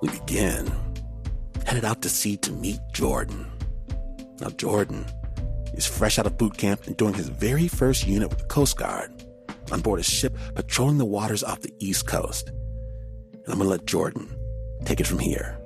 We begin, headed out to sea to meet Jordan. Now, Jordan is fresh out of boot camp and doing his very first unit with the Coast Guard on board a ship patrolling the waters off the East Coast. And I'm going to let Jordan take it from here.